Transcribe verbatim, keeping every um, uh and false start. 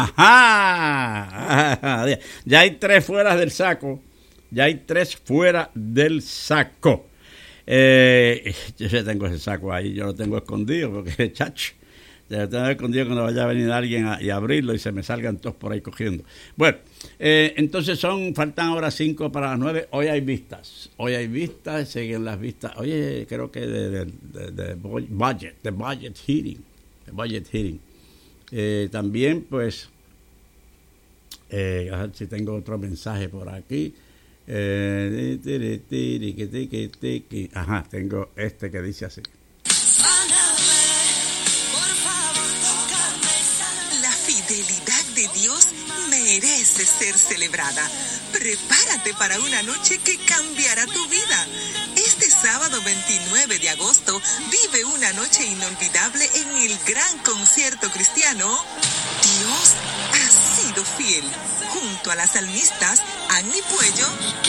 Ajá. Ya hay tres fuera del saco. Ya hay tres fuera del saco. Eh, yo tengo ese saco ahí, yo lo tengo escondido porque, chacho, yo lo tengo escondido cuando vaya a venir alguien a, y abrirlo y se me salgan todos por ahí cogiendo. Bueno, eh, entonces son, faltan ahora cinco para las nueve. Hoy hay vistas, hoy hay vistas, siguen las vistas. Oye, creo que de, de, de, de budget, de budget hearing, de budget hearing. Eh, también, pues, eh, a ver si tengo otro mensaje por aquí. Eh, ajá, tengo este que dice así. La fidelidad de Dios merece ser celebrada. Prepárate para una noche que cambiará tu vida. Este sábado veintinueve de agosto vive una noche inolvidable en el gran concierto cristiano Dios ha sido fiel, junto a las salmistas Annie Puello